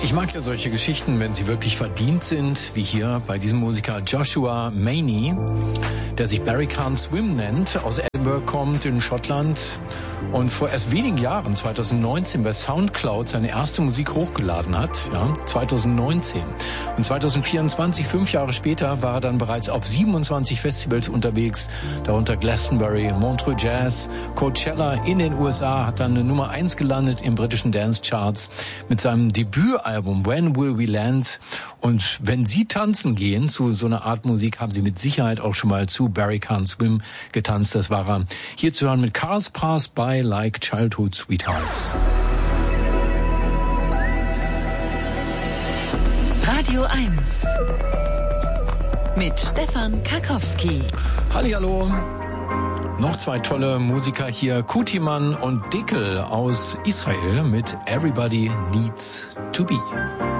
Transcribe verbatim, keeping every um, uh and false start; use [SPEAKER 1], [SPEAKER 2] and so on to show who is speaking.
[SPEAKER 1] Ich mag ja solche Geschichten, wenn sie wirklich verdient sind, wie hier bei diesem Musiker Joshua Maney, der sich Barry Can't Swim nennt, aus Edinburgh kommt in Schottland und vor erst wenigen Jahren, zwanzig neunzehn, bei Soundcloud seine erste Musik hochgeladen hat, ja, zwanzig neunzehn. Und zwanzig vierundzwanzig, fünf Jahre später, war er dann bereits auf siebenundzwanzig Festivals unterwegs, darunter Glastonbury, Montreux Jazz, Coachella in den U S A, hat dann eine Nummer eins gelandet im britischen Dance Charts mit seinem Debütalbum When Will We Land. Und wenn Sie tanzen gehen zu so einer Art Musik, haben Sie mit Sicherheit auch schon mal zu Barry Can't Swim getanzt. Das war er. Hier zu hören mit Cars Pass By Like Childhood Sweethearts.
[SPEAKER 2] Radio eins mit Stefan Karkowski.
[SPEAKER 1] Hallihallo. Noch zwei tolle Musiker hier, Kutiman und Dickel aus Israel mit Everybody Needs to Be.